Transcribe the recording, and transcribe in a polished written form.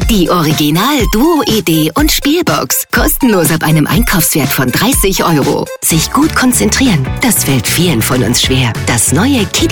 Die Original-Duo-Idee und Spielbox. Kostenlos ab einem Einkaufswert von 30 €. Sich gut konzentrieren, das fällt vielen von uns schwer. Das neue Kiddie